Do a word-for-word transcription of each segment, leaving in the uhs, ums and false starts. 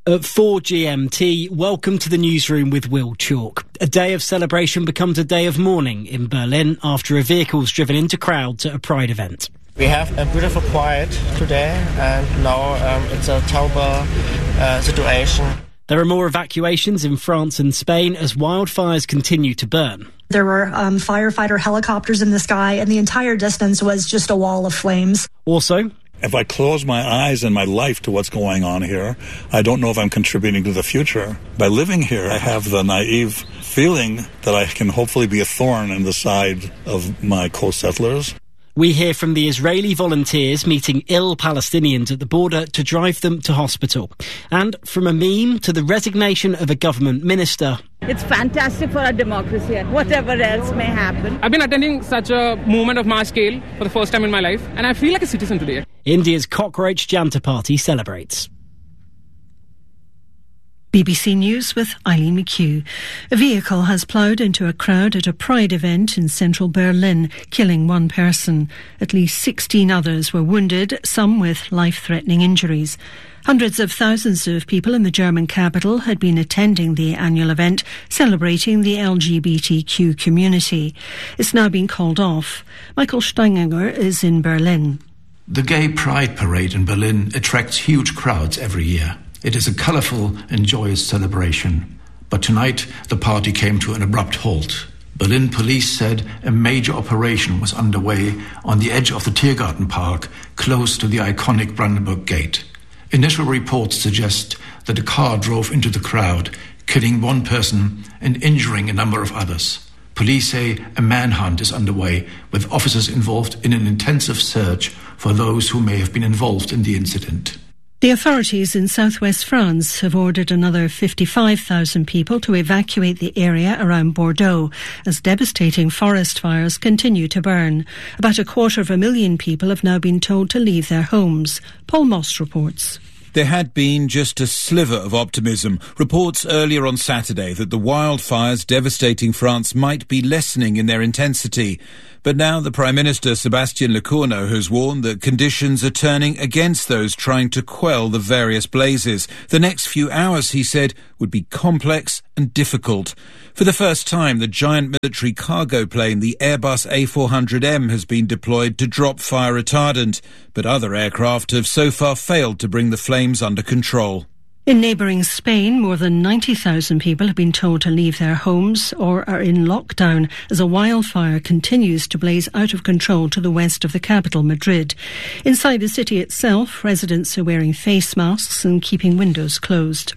At four G M T, welcome to the newsroom with Will Chalk. A day of celebration becomes a day of mourning in Berlin after a vehicle's driven into crowds at a Pride event. We have a beautiful Pride today, and now um, it's a terrible uh, situation. There are more evacuations in France and Spain as wildfires continue to burn. There were um, firefighter helicopters in the sky, and the entire distance was just a wall of flames. Also, if I close my eyes and my life to what's going on here, I don't know if I'm contributing to the future. By living here, I have the naive feeling that I can hopefully be a thorn in the side of my co-settlers. We hear from the Israeli volunteers meeting ill Palestinians at the border to drive them to hospital. And from a meme to the resignation of a government minister. It's fantastic for our democracy and whatever else may happen. I've been attending such a movement of mass scale for the first time in my life, and I feel like a citizen today. India's Cockroach Janta Party celebrates. B B C News with Eileen McHugh. A vehicle has ploughed into a crowd at a Pride event in central Berlin, killing one person. At least sixteen others were wounded, some with life-threatening injuries. Hundreds of thousands of people in the German capital had been attending the annual event, celebrating the L G B T Q community. It's now been called off. Michael Steininger is in Berlin. The Gay Pride Parade in Berlin attracts huge crowds every year. It is a colourful and joyous celebration. But tonight, the party came to an abrupt halt. Berlin police said a major operation was underway on the edge of the Tiergarten Park, close to the iconic Brandenburg Gate. Initial reports suggest that a car drove into the crowd, killing one person and injuring a number of others. Police say a manhunt is underway, with officers involved in an intensive search for those who may have been involved in the incident. The authorities in southwest France have ordered another fifty-five thousand people to evacuate the area around Bordeaux as devastating forest fires continue to burn. About a quarter of a million people have now been told to leave their homes. Paul Moss reports. There had been just a sliver of optimism. Reports earlier on Saturday that the wildfires devastating France might be lessening in their intensity. But now the Prime Minister, Sébastien Lecornu, has warned that conditions are turning against those trying to quell the various blazes. The next few hours, he said, would be complex and difficult. For the first time, the giant military cargo plane, the Airbus A four hundred M, has been deployed to drop fire retardant. But other aircraft have so far failed to bring the flames under control. In neighbouring Spain, more than ninety thousand people have been told to leave their homes or are in lockdown as a wildfire continues to blaze out of control to the west of the capital, Madrid. Inside the city itself, residents are wearing face masks and keeping windows closed.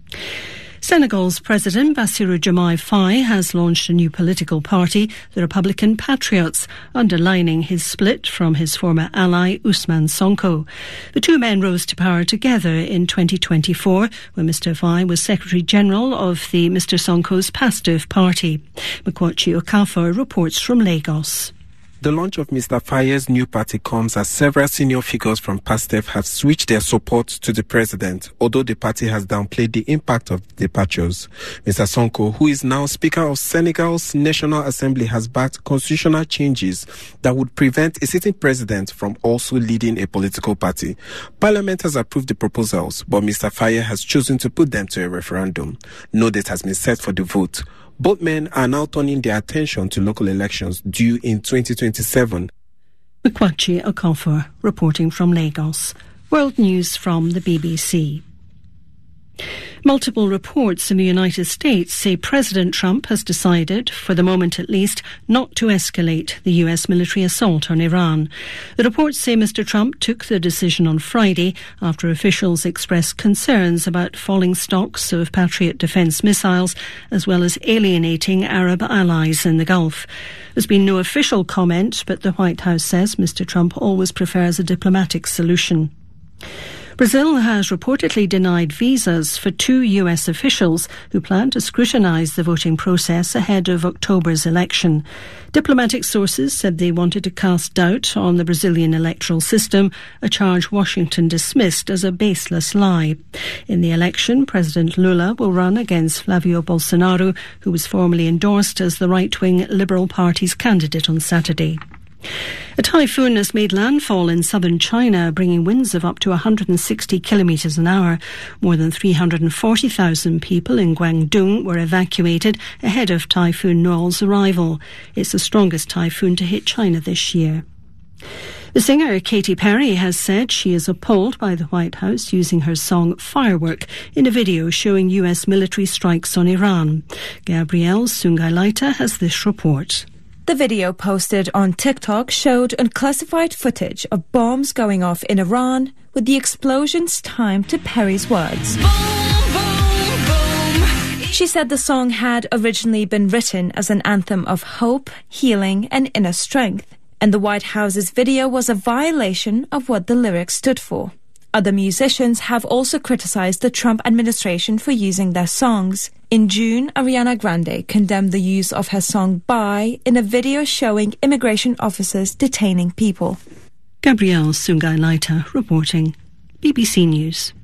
Senegal's President Bassirou Diomaye Faye has launched a new political party, the Republican Patriots, underlining his split from his former ally Ousmane Sonko. The two men rose to power together in twenty twenty-four when Mister Faye was Secretary-General of the Mister Sonko's PASTEF party. Makwachi Okafor reports from Lagos. The launch of Mister Faye's new party comes as several senior figures from PASTEF have switched their support to the president, although the party has downplayed the impact of the departures. Mister Sonko, who is now Speaker of Senegal's National Assembly, has backed constitutional changes that would prevent a sitting president from also leading a political party. Parliament has approved the proposals, but Mister Faye has chosen to put them to a referendum. No date has been set for the vote. Both men are now turning their attention to local elections due in twenty twenty-seven. Makwachi Okafor reporting from Lagos. World News from the B B C. Multiple reports in the United States say President Trump has decided, for the moment at least, not to escalate the U S military assault on Iran. The reports say Mister Trump took the decision on Friday after officials expressed concerns about falling stocks of Patriot defense missiles, as well as alienating Arab allies in the Gulf. There's been no official comment, but the White House says Mister Trump always prefers a diplomatic solution. Brazil has reportedly denied visas for two U S officials who plan to scrutinise the voting process ahead of October's election. Diplomatic sources said they wanted to cast doubt on the Brazilian electoral system, a charge Washington dismissed as a baseless lie. In the election, President Lula will run against Flavio Bolsonaro, who was formally endorsed as the right-wing Liberal Party's candidate on Saturday. A typhoon has made landfall in southern China, bringing winds of up to one hundred sixty kilometres an hour. More than three hundred forty thousand people in Guangdong were evacuated ahead of Typhoon Noel's arrival. It's the strongest typhoon to hit China this year. The singer Katy Perry has said she is appalled by the White House using her song Firework in a video showing U S military strikes on Iran. Gabrielle Sungailaita has this report. The video posted on TikTok showed unclassified footage of bombs going off in Iran, with the explosions timed to Perry's words. Boom, boom, boom. She said the song had originally been written as an anthem of hope, healing and inner strength, and the White House's video was a violation of what the lyrics stood for. Other musicians have also criticized the Trump administration for using their songs. In June, Ariana Grande condemned the use of her song Bye in a video showing immigration officers detaining people. Gabrielle Sungailaita reporting. B B C News.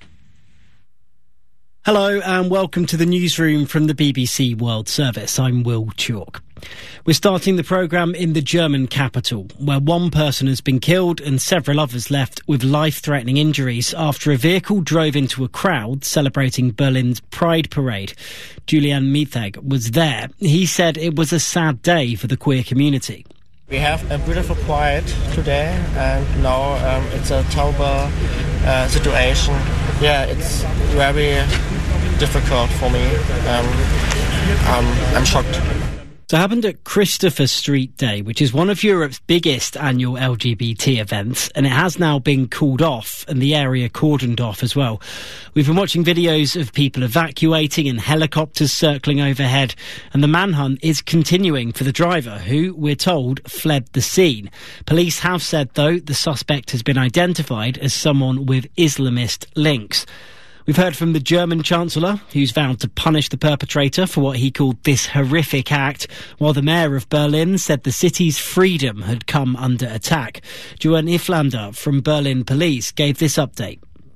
Hello and welcome to the newsroom from the B B C World Service. I'm Will Chalk. We're starting the programme in the German capital, where one person has been killed and several others left with life-threatening injuries after a vehicle drove into a crowd celebrating Berlin's Pride Parade. Julian Mietag was there. He said it was a sad day for the queer community. We have a beautiful pride today, and now um, it's a terrible uh, situation. Yeah, it's very difficult for me. Um, um, I'm shocked. So it happened at Christopher Street Day, which is one of Europe's biggest annual L G B T events, and it has now been called off and the area cordoned off as well. We've been watching videos of people evacuating and helicopters circling overhead, and the manhunt is continuing for the driver, who, we're told, fled the scene. Police have said, though, the suspect has been identified as someone with Islamist links. We've heard from the German Chancellor, who's vowed to punish the perpetrator for what he called this horrific act, while the mayor of Berlin said the city's freedom had come under attack. Johan Iflander from Berlin Police gave this update.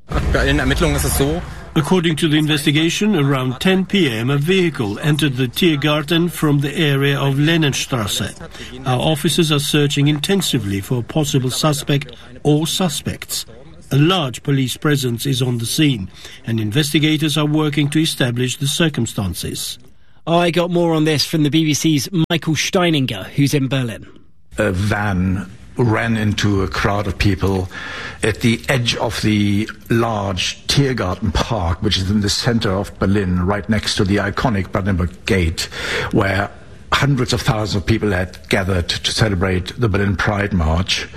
According to the investigation, around ten p.m. a vehicle entered the Tiergarten from the area of Lennenstrasse. Our officers are searching intensively for a possible suspect or suspects. A large police presence is on the scene, and investigators are working to establish the circumstances. I got more on this from the B B C's Michael Steininger, who's in Berlin. A van ran into a crowd of people at the edge of the large Tiergarten Park, which is in the center of Berlin, right next to the iconic Brandenburg Gate, where hundreds of thousands of people had gathered to celebrate the Berlin Pride March.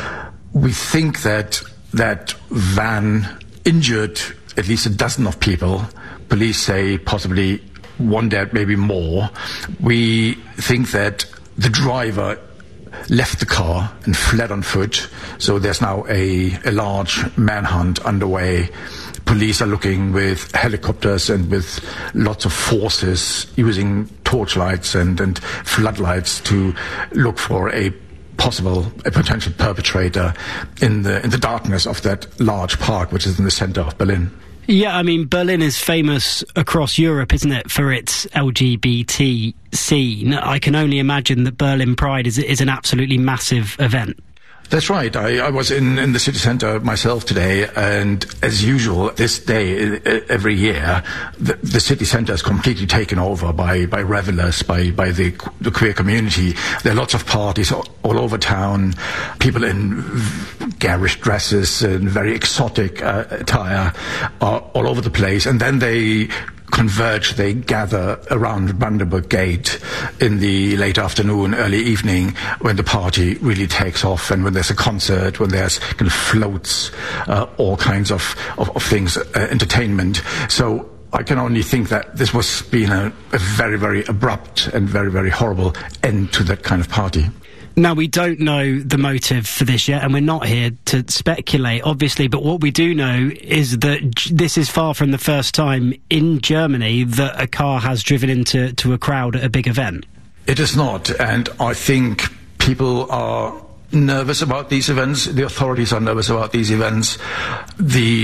We think that that van injured at least a dozen of people. Police say possibly one dead, maybe more. We think that the driver left the car and fled on foot, so there's now a, a large manhunt underway. Police are looking with helicopters and with lots of forces, using torchlights and, and floodlights to look for a possible, a potential perpetrator in the in the darkness of that large park, which is in the center of Berlin. Yeah, I mean, Berlin is famous across Europe, isn't it, for its L G B T scene. I can only imagine that Berlin Pride is is an absolutely massive event. That's right. I, I was in, in the city centre myself today, and as usual, this day, every year, the, the city centre is completely taken over by, by revellers, by, by the, the queer community. There are lots of parties all, all over town, people in garish dresses and very exotic uh, attire are all over the place, and then they converge, they gather around Brandenburg Gate in the late afternoon, early evening, when the party really takes off, and when there's a concert, when there's kind of floats, uh, all kinds of, of, of things, uh, entertainment. So I can only think that this was been a, a very, very abrupt and very, very horrible end to that kind of party. Now, we don't know the motive for this yet, and we're not here to speculate, obviously, but what we do know is that j- this is far from the first time in Germany that a car has driven into to a crowd at a big event. It is not, and I think people are nervous about these events. The authorities are nervous about these events. The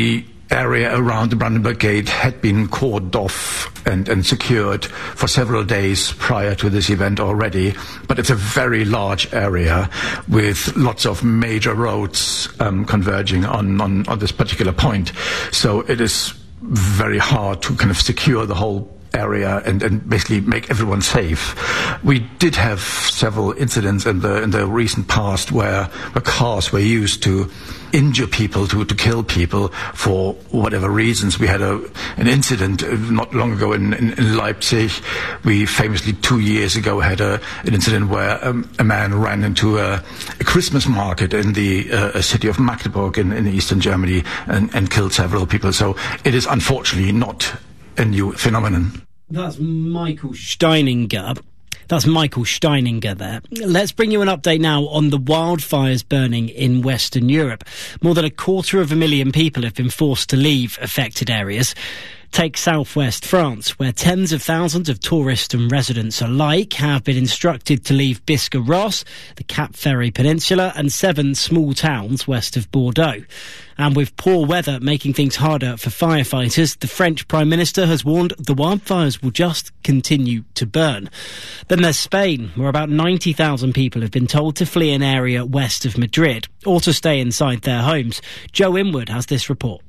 area around the Brandenburg Gate had been cordoned off and, and secured for several days prior to this event already, but it's a very large area with lots of major roads um, converging on, on, on this particular point. So it is very hard to kind of secure the whole area and, and basically make everyone safe. We did have several incidents in the in the recent past where, where cars were used to injure people, to, to kill people for whatever reasons. We had a an incident not long ago in, in, in Leipzig. We famously two years ago had a, an incident where um, a man ran into a, a Christmas market in the uh, city of Magdeburg in, in eastern Germany and, and killed several people. So it is unfortunately not a new phenomenon. That's Michael Steininger. That's Michael Steininger there. Let's bring you an update now on the wildfires burning in Western Europe. More than a quarter of a million people have been forced to leave affected areas. Take southwest France, where tens of thousands of tourists and residents alike have been instructed to leave Biscarrosse, the Cap Ferry Peninsula, and seven small towns west of Bordeaux. And with poor weather making things harder for firefighters, the French Prime Minister has warned the wildfires will just continue to burn. Then there's Spain, where about ninety thousand people have been told to flee an area west of Madrid or to stay inside their homes. Joe Inwood has this report.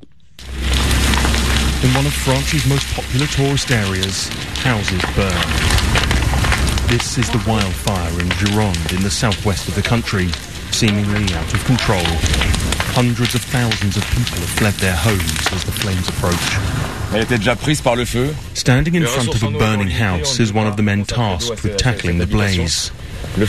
In one of France's most popular tourist areas, houses burn. This is the wildfire in Gironde in the southwest of the country, seemingly out of control. Hundreds of thousands of people have fled their homes as the flames approach. Standing in front of a burning house is one of the men tasked with tackling the blaze. The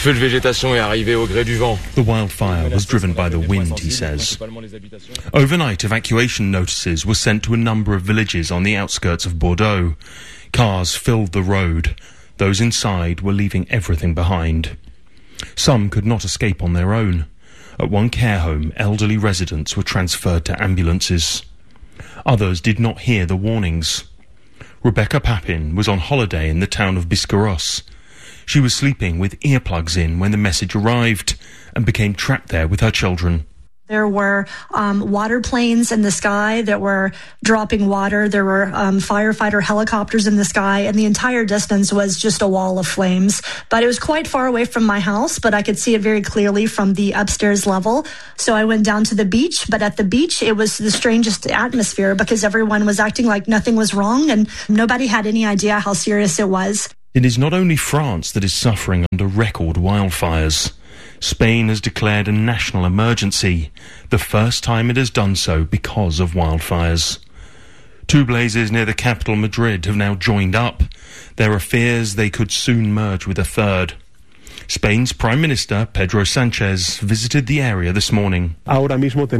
wildfire was driven by the wind, he says. Overnight, evacuation notices were sent to a number of villages on the outskirts of Bordeaux. Cars filled the road. Those inside were leaving everything behind. Some could not escape on their own. At one care home, elderly residents were transferred to ambulances. Others did not hear the warnings. Rebecca Papin was on holiday in the town of Biscarrosse. She was sleeping with earplugs in when the message arrived and became trapped there with her children. There were um, water planes in the sky that were dropping water. There were um, firefighter helicopters in the sky, and the entire distance was just a wall of flames. But it was quite far away from my house, but I could see it very clearly from the upstairs level. So I went down to the beach, but at the beach, it was the strangest atmosphere because everyone was acting like nothing was wrong, and nobody had any idea how serious it was. It is not only France that is suffering under record wildfires. Spain has declared a national emergency, the first time it has done so because of wildfires. Two blazes near the capital, Madrid, have now joined up. There are fears they could soon merge with a third. Spain's Prime Minister, Pedro Sanchez, visited the area this morning. Right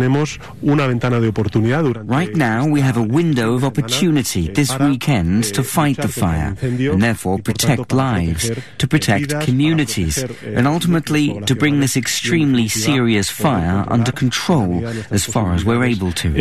now, we have a window of opportunity this weekend to fight the fire and therefore protect lives, to protect communities, and ultimately to bring this extremely serious fire under control as far as we're able to.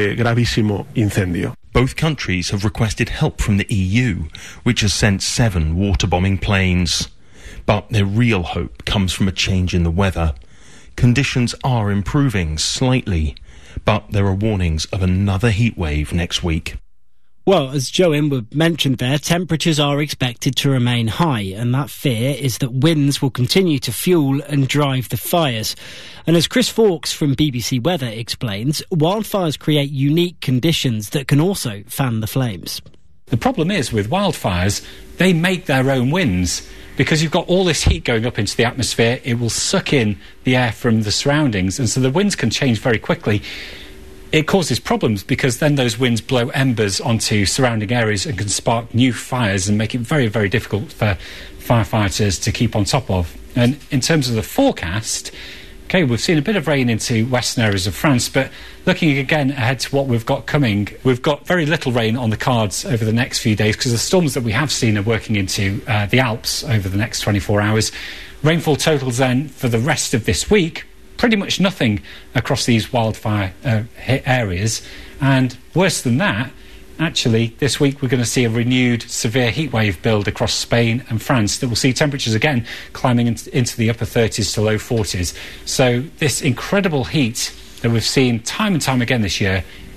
Both countries have requested help from the E U, which has sent seven water-bombing planes. But their real hope comes from a change in the weather. Conditions are improving slightly, but there are warnings of another heat wave next week. Well, as Joe Inwood mentioned there, temperatures are expected to remain high, and that fear is that winds will continue to fuel and drive the fires. And as Chris Fawkes from B B C Weather explains, wildfires create unique conditions that can also fan the flames. The problem is with wildfires, they make their own winds. Because you've got all this heat going up into the atmosphere, it will suck in the air from the surroundings, and so the winds can change very quickly. It causes problems because then those winds blow embers onto surrounding areas and can spark new fires and make it very, very difficult for firefighters to keep on top of. And in terms of the forecast, OK, we've seen a bit of rain into western areas of France, but looking again ahead to what we've got coming, we've got very little rain on the cards over the next few days because the storms that we have seen are working into uh, the Alps over the next twenty-four hours. Rainfall totals then for the rest of this week, pretty much nothing across these wildfire uh, hit areas. And worse than that, actually, this week we're going to see a renewed severe heat wave build across Spain and France that will see temperatures again climbing into the upper thirties to low forties. So this incredible heat that we've seen time and time again this year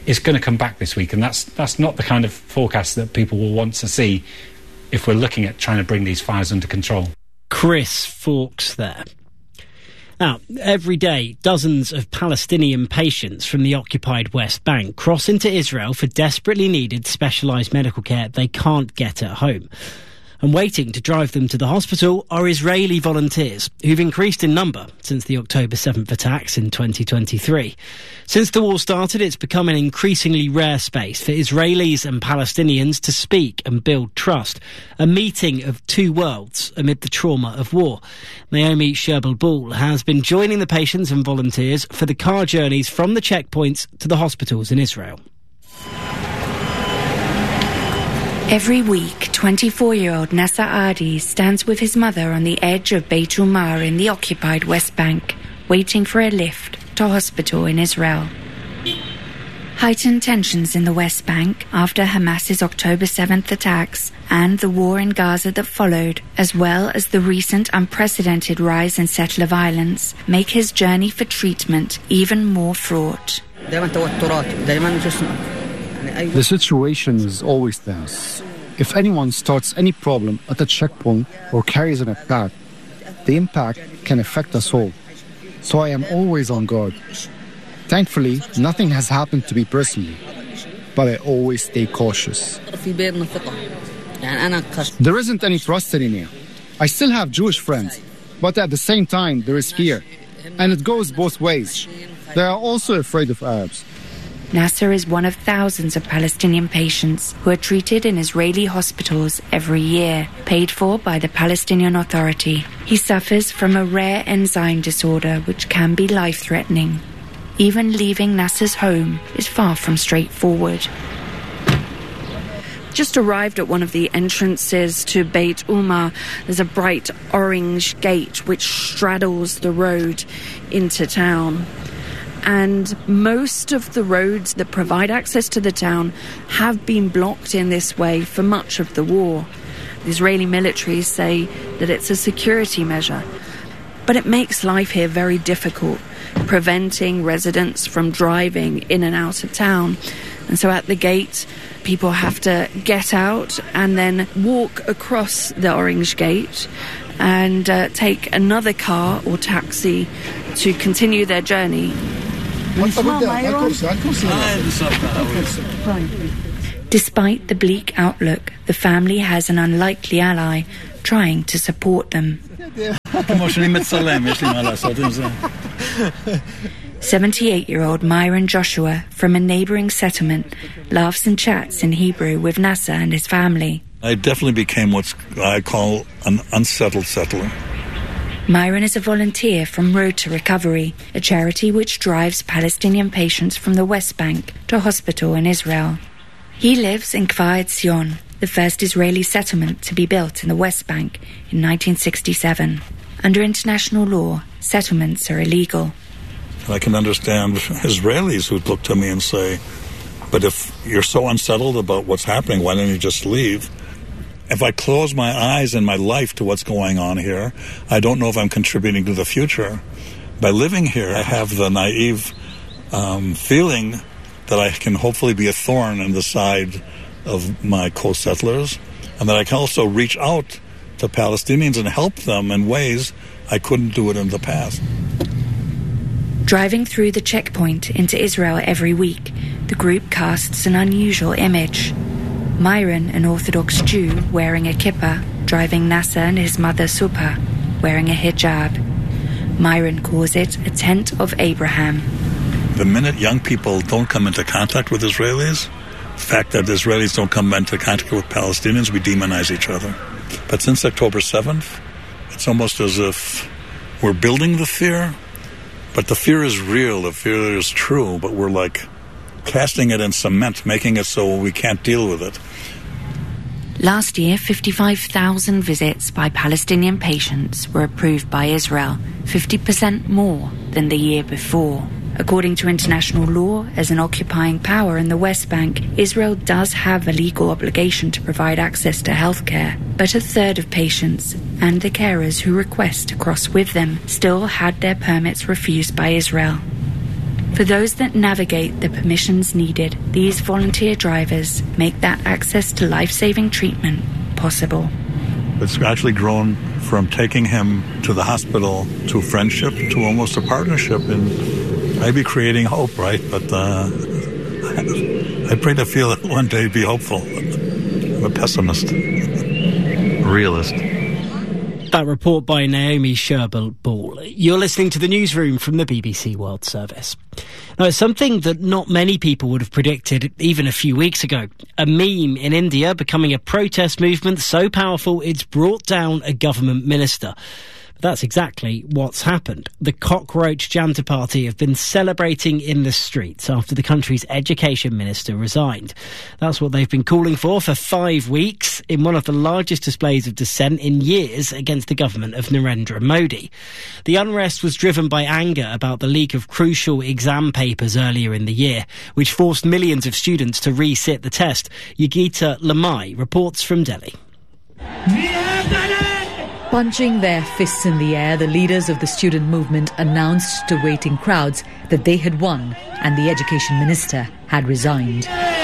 is going to come back this week, and that's that's not the kind of forecast that people will want to see if we're looking at trying to bring these fires under control. Chris Fawkes there. Now, every day, dozens of Palestinian patients from the occupied West Bank cross into Israel for desperately needed specialised medical care they can't get at home. And waiting to drive them to the hospital are Israeli volunteers, who've increased in number since the October seventh attacks in twenty twenty-three. Since the war started, it's become an increasingly rare space for Israelis and Palestinians to speak and build trust, a meeting of two worlds amid the trauma of war. Naomi Sherbel-Bul has been joining the patients and volunteers for the car journeys from the checkpoints to the hospitals in Israel. Every week, twenty-four-year-old Nasser Adi stands with his mother on the edge of Beit Umar in the occupied West Bank, waiting for a lift to hospital in Israel. Heightened tensions in the West Bank after Hamas's October seventh attacks and the war in Gaza that followed, as well as the recent unprecedented rise in settler violence, make his journey for treatment even more fraught. The situation is always tense. If anyone starts any problem at a checkpoint or carries an attack, the impact can affect us all. So I am always on guard. Thankfully, nothing has happened to me personally, but I always stay cautious. There isn't any trust anymore. I still have Jewish friends, but at the same time there is fear. And it goes both ways. They are also afraid of Arabs. Nasser is one of thousands of Palestinian patients who are treated in Israeli hospitals every year, paid for by the Palestinian Authority. He suffers from a rare enzyme disorder which can be life-threatening. Even leaving Nasser's home is far from straightforward. Just arrived at one of the entrances to Beit Umar. There's a bright orange gate which straddles the road into town. And most of the roads that provide access to the town have been blocked in this way for much of the war. The Israeli military say that it's a security measure, but it makes life here very difficult, preventing residents from driving in and out of town. And so at the gate, people have to get out and then walk across the orange gate and uh, take another car or taxi to continue their journey. Despite the bleak outlook, the family has an unlikely ally trying to support them. seventy-eight-year-old Myron Joshua from a neighbouring settlement laughs and chats in Hebrew with Nasser and his family. I definitely became what I call an unsettled settler. Myron is a volunteer from Road to Recovery, a charity which drives Palestinian patients from the West Bank to a hospital in Israel. He lives in Kfar Etzion, the first Israeli settlement to be built in the West Bank in nineteen sixty-seven. Under international law, settlements are illegal. I can understand Israelis who look to me and say, but if you're so unsettled about what's happening, why don't you just leave? If I close my eyes and my life to what's going on here, I don't know if I'm contributing to the future. By living here, I have the naive um, feeling that I can hopefully be a thorn in the side of my co-settlers, and that I can also reach out to Palestinians and help them in ways I couldn't do it in the past. Driving through the checkpoint into Israel every week, the group casts an unusual image. Myron, an Orthodox Jew wearing a kippah, driving Nasser and his mother Subha, wearing a hijab. Myron calls it a tent of Abraham. The minute young people don't come into contact with Israelis, the fact that Israelis don't come into contact with Palestinians, we demonize each other. But since October seventh, it's almost as if we're building the fear, but the fear is real, the fear is true, but we're like casting it in cement, making it so we can't deal with it. Last year, fifty-five thousand visits by Palestinian patients were approved by Israel, fifty percent more than the year before. According to international law, as an occupying power in the West Bank, Israel does have a legal obligation to provide access to healthcare, but a third of patients and the carers who request to cross with them still had their permits refused by Israel. For those that navigate the permissions needed, these volunteer drivers make that access to life-saving treatment possible. It's gradually grown from taking him to the hospital to friendship to almost a partnership and maybe creating hope, right? But uh, I pray to feel it one day be hopeful. I'm a pessimist. Realist. That report by Naomi Sherbel-Ball. You're listening to the newsroom from the B B C World Service. Now, it's something that not many people would have predicted even a few weeks ago. A meme in India becoming a protest movement so powerful it's brought down a government minister. That's exactly what's happened. The Cockroach Janta Party have been celebrating in the streets after the country's education minister resigned. That's what they've been calling for for five weeks in one of the largest displays of dissent in years against the government of Narendra Modi. The unrest was driven by anger about the leak of crucial exam papers earlier in the year, which forced millions of students to resit the test. Yogita Lamai reports from Delhi. Punching their fists in the air, the leaders of the student movement announced to waiting crowds that they had won and the education minister had resigned.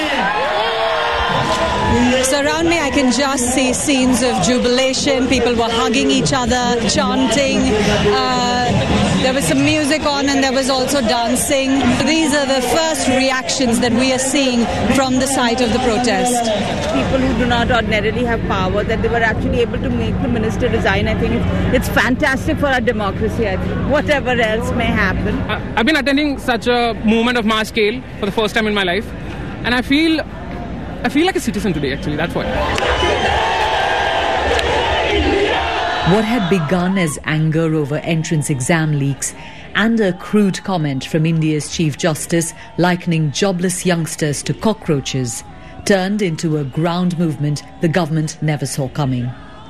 So around me I can just see scenes of jubilation. People were hugging each other, chanting. Uh, there was some music on and there was also dancing. These are the first reactions that we are seeing from the site of the protest. People who do not ordinarily have power, that they were actually able to make the minister resign. I think it's, it's fantastic for our democracy, I think, whatever else may happen. I've been attending such a movement of mass scale for the first time in my life, and I feel I feel like a citizen today, actually, that's why. What had begun as anger over entrance exam leaks and a crude comment from India's Chief Justice likening jobless youngsters to cockroaches turned into a ground movement the government never saw coming.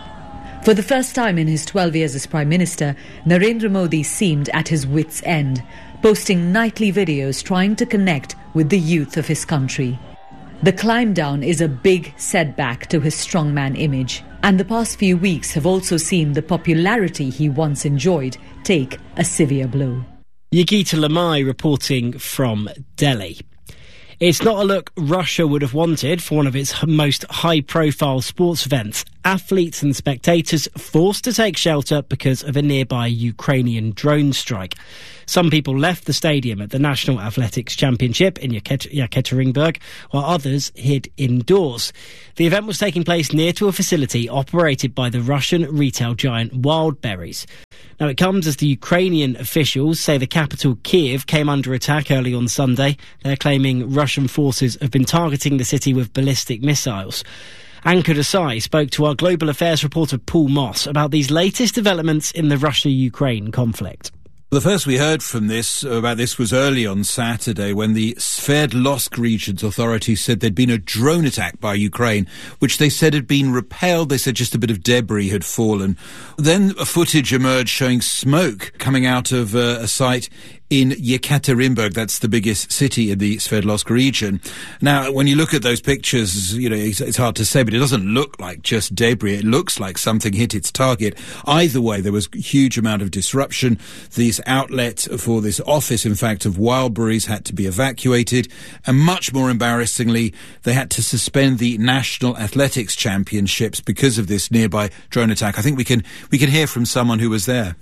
For the first time in his twelve years as Prime Minister, Narendra Modi seemed at his wits' end, posting nightly videos trying to connect with the youth of his country. The climb down is a big setback to his strongman image, and the past few weeks have also seen the popularity he once enjoyed take a severe blow. Yogita Lamai reporting from Delhi. It's not a look Russia would have wanted for one of its most high-profile sports events. Athletes and spectators forced to take shelter because of a nearby Ukrainian drone strike. Some people left the stadium at the National Athletics Championship in Yekaterinburg, while others hid indoors. The event was taking place near to a facility operated by the Russian retail giant Wildberries. Now, it comes as the Ukrainian officials say the capital, Kiev, came under attack early on Sunday. They're claiming Russian forces have been targeting the city with ballistic missiles. Ankur Desai spoke to our global affairs reporter Paul Moss about these latest developments in the Russia-Ukraine conflict. The first we heard from this about this was early on Saturday when the Sverdlovsk region's authorities said there'd been a drone attack by Ukraine, which they said had been repelled. They said just a bit of debris had fallen. Then footage emerged showing smoke coming out of uh, a site in Yekaterinburg. That's the biggest city in the Sverdlovsk region. Now, when you look at those pictures, you know, it's, it's hard to say, but it doesn't look like just debris. It looks like something hit its target. Either way, there was a huge amount of disruption. This outlet for this office, in fact, of Wildberries had to be evacuated. And much more embarrassingly, they had to suspend the National Athletics Championships because of this nearby drone attack. I think we can, we can hear from someone who was there.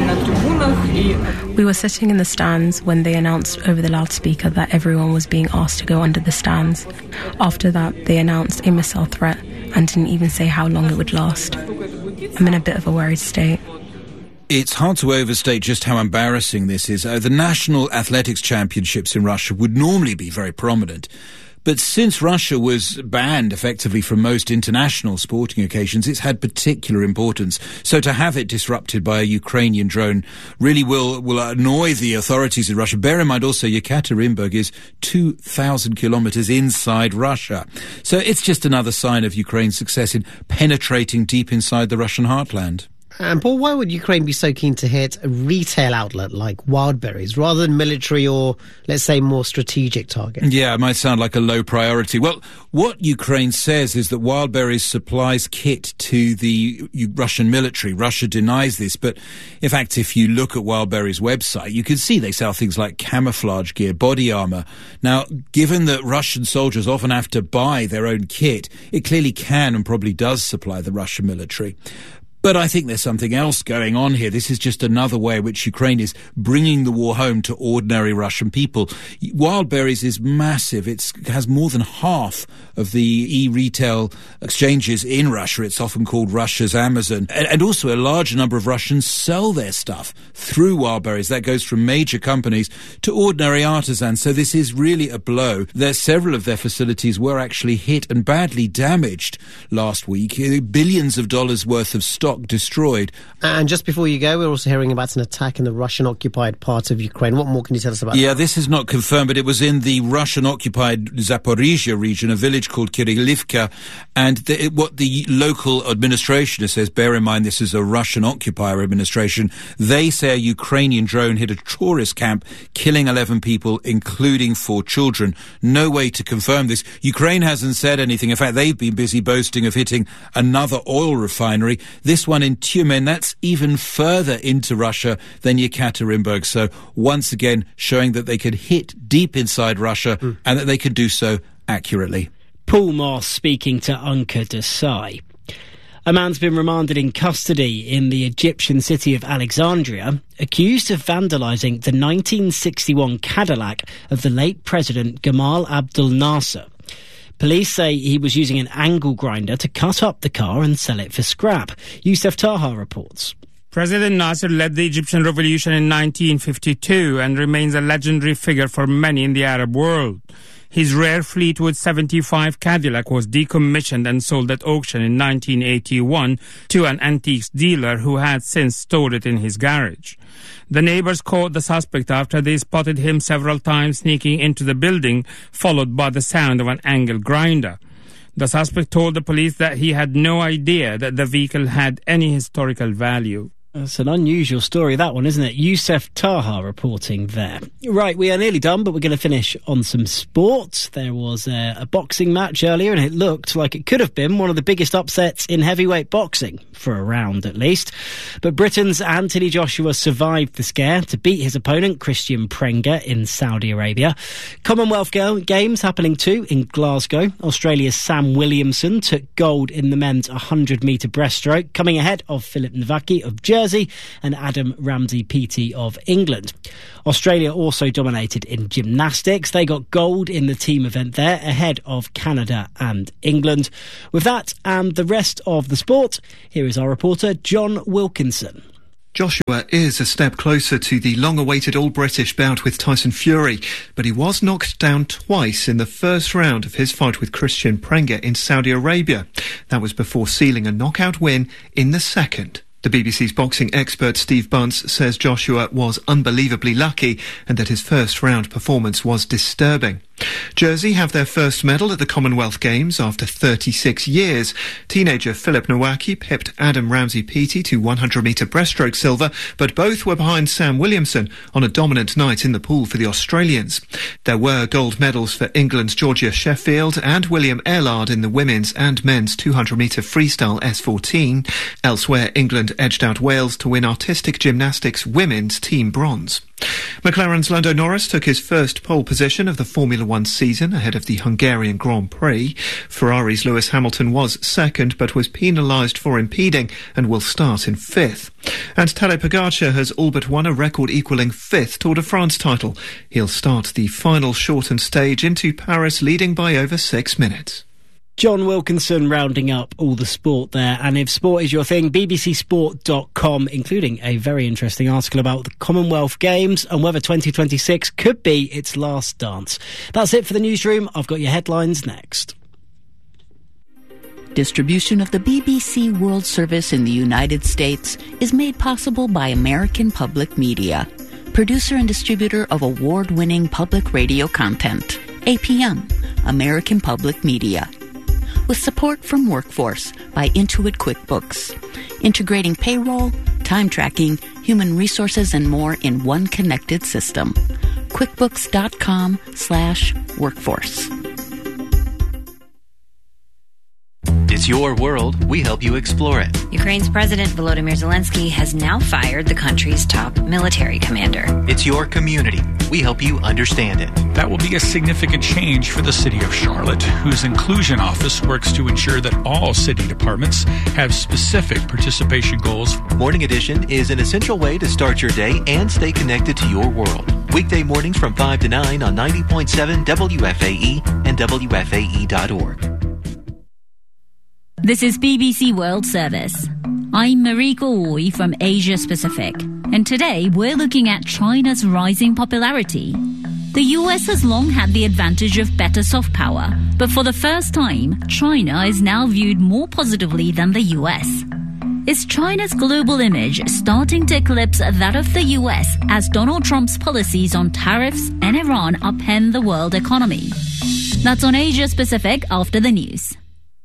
We were sitting in the stands when they announced over the loudspeaker that everyone was being asked to go under the stands. After that, they announced a missile threat and didn't even say how long it would last. I'm in a bit of a worried state. It's hard to overstate just how embarrassing this is. Uh, the National Athletics Championships in Russia would normally be very prominent. But since Russia was banned effectively from most international sporting occasions, it's had particular importance. So to have it disrupted by a Ukrainian drone really will, will annoy the authorities in Russia. Bear in mind also Yekaterinburg is two thousand kilometres inside Russia. So it's just another sign of Ukraine's success in penetrating deep inside the Russian heartland. And Paul, why would Ukraine be so keen to hit a retail outlet like Wildberries rather than military or, let's say, more strategic targets? Yeah, it might sound like a low priority. Well, what Ukraine says is that Wildberries supplies kit to the Russian military. Russia denies this, but in fact, if you look at Wildberries' website, you can see they sell things like camouflage gear, body armour. Now, given that Russian soldiers often have to buy their own kit, it clearly can and probably does supply the Russian military. But I think there's something else going on here. This is just another way in which Ukraine is bringing the war home to ordinary Russian people. Wildberries is massive. It's, it has more than half of the e-retail exchanges in Russia. It's often called Russia's Amazon. And, and also a large number of Russians sell their stuff through Wildberries. That goes from major companies to ordinary artisans. So this is really a blow. There, several of their facilities were actually hit and badly damaged last week. Billions of dollars worth of stock destroyed. And just before you go, we're also hearing about an attack in the Russian-occupied part of Ukraine. What more can you tell us about yeah, that? This is not confirmed, but it was in the Russian-occupied Zaporizhia region, a village called Kirilivka, and the, it, what the local administration says, bear in mind this is a Russian occupier administration, they say a Ukrainian drone hit a tourist camp, killing eleven people, including four children. No way to confirm this. Ukraine hasn't said anything. In fact, they've been busy boasting of hitting another oil refinery. This one in Tyumen, that's even further into Russia than Yekaterinburg. So once again, showing that they could hit deep inside Russia mm. and that they could do so accurately. Paul Moss speaking to Anka Desai. A man's been remanded in custody in the Egyptian city of Alexandria, accused of vandalising the nineteen sixty-one Cadillac of the late President Gamal Abdel Nasser. Police say he was using an angle grinder to cut up the car and sell it for scrap. Youssef Taha reports. President Nasser led the Egyptian revolution in nineteen fifty-two and remains a legendary figure for many in the Arab world. His rare Fleetwood seventy-five Cadillac was decommissioned and sold at auction in nineteen eighty-one to an antiques dealer who had since stored it in his garage. The neighbors caught the suspect after they spotted him several times sneaking into the building, followed by the sound of an angle grinder. The suspect told the police that he had no idea that the vehicle had any historical value. That's an unusual story, that one, isn't it? Youssef Taha reporting there. Right, we are nearly done, but we're going to finish on some sport. There was a, a boxing match earlier, and it looked like it could have been one of the biggest upsets in heavyweight boxing, for a round at least. But Britain's Anthony Joshua survived the scare to beat his opponent, Christian Prengger, in Saudi Arabia. Commonwealth Games happening too in Glasgow. Australia's Sam Williamson took gold in the men's one hundred metre breaststroke, coming ahead of Philip Nowacki of Jersey and Adam Ramsey-Peaty of England. Australia also dominated in gymnastics. They got gold in the team event there, ahead of Canada and England. With that and the rest of the sport, here is our reporter John Wilkinson. Joshua is a step closer to the long-awaited All-British bout with Tyson Fury, but he was knocked down twice in the first round of his fight with Christian Prengger in Saudi Arabia. That was before sealing a knockout win in the second. The B B C's boxing expert Steve Bunce says Joshua was unbelievably lucky and that his first round performance was disturbing. Jersey have their first medal at the Commonwealth Games after thirty-six years. Teenager Philip Nowacki pipped Adam Ramsey-Peaty to one hundred metre breaststroke silver, but both were behind Sam Williamson on a dominant night in the pool for the Australians. There were gold medals for England's Georgia Sheffield and William Airlard in the women's and men's two hundred metre freestyle S fourteen. Elsewhere, England edged out Wales to win artistic gymnastics women's team bronze. McLaren's Lando Norris took his first pole position of the Formula One season ahead of the Hungarian Grand Prix. Ferrari's Lewis Hamilton was second but was penalised for impeding and will start in fifth. And Tadej Pogacar has all but won a record-equalling fifth Tour de France title. He'll start the final shortened stage into Paris leading by over six minutes. John Wilkinson rounding up all the sport there. And if sport is your thing, b b c sport dot com, including a very interesting article about the Commonwealth Games and whether twenty twenty-six could be its last dance. That's it for the newsroom. I've got your headlines next. Distribution of the B B C World Service in the United States is made possible by American Public Media, producer and distributor of award-winning public radio content. A P M, American Public Media. With support from Workforce by Intuit QuickBooks. integrating payroll, time tracking, human resources, and more in one connected system. QuickBooks.com slash workforce. It's your world. We help you explore it. Ukraine's President Volodymyr Zelensky has now fired the country's top military commander. It's your community. We help you understand it. That will be a significant change for the city of Charlotte, whose inclusion office works to ensure that all city departments have specific participation goals. Morning Edition is an essential way to start your day and stay connected to your world. Weekday mornings from five to nine on ninety point seven W F A E and W F A E dot org. This is B B C World Service. I'm Mariko Oi from Asia Pacific, and today we're looking at China's rising popularity. The U S has long had the advantage of better soft power, but for the first time, China is now viewed more positively than the U S. Is China's global image starting to eclipse that of the U S as Donald Trump's policies on tariffs and Iran upend the world economy? That's on Asia Pacific after the news.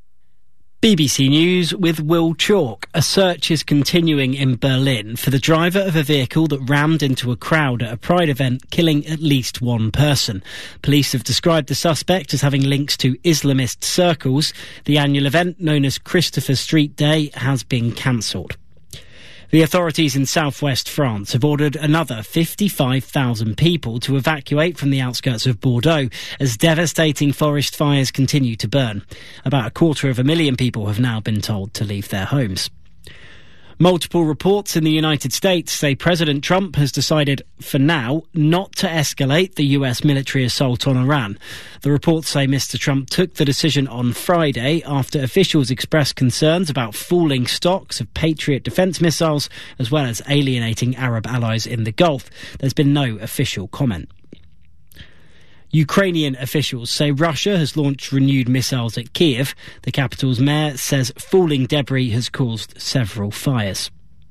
B B C News with Will Chalk. A search is continuing in Berlin for the driver of a vehicle that rammed into a crowd at a Pride event, killing at least one person. Police have described the suspect as having links to Islamist circles. The annual event, known as Christopher Street Day, has been cancelled. The authorities in southwest France have ordered another fifty-five thousand people to evacuate from the outskirts of Bordeaux as devastating forest fires continue to burn. About a quarter of a million people have now been told to leave their homes. Multiple reports in the United States say President Trump has decided, for now, not to escalate the U S military assault on Iran. The reports say Mister Trump took the decision on Friday after officials expressed concerns about falling stocks of Patriot defense missiles, as well as alienating Arab allies in the Gulf. There's been no official comment. Ukrainian officials say Russia has launched renewed missiles at Kiev. The capital's mayor says falling debris has caused several fires.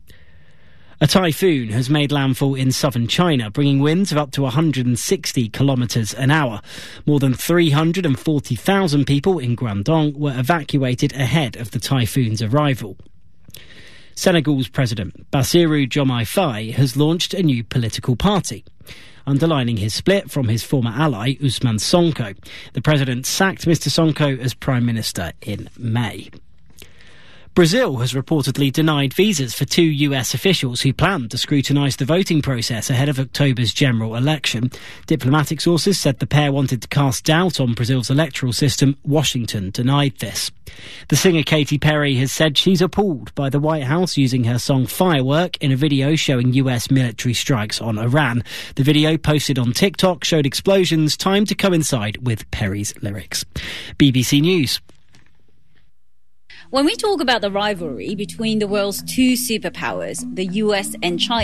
A typhoon has made landfall in southern China, bringing winds of up to one hundred sixty kilometres an hour. More than three hundred forty thousand people in Guangdong were evacuated ahead of the typhoon's arrival. Senegal's President Bassirou Diomaye Faye has launched a new political party, underlining his split from his former ally Ousmane Sonko. The president sacked Mister Sonko as Prime Minister in May. Brazil has reportedly denied visas for two U S officials who planned to scrutinise the voting process ahead of October's general election. Diplomatic sources said the pair wanted to cast doubt on Brazil's electoral system. Washington denied this. The singer Katy Perry has said she's appalled by the White House using her song Firework in a video showing U S military strikes on Iran. The video, posted on TikTok, showed explosions timed to coincide with Perry's lyrics. B B C News. When we talk about the rivalry between the world's two superpowers, the U S and China,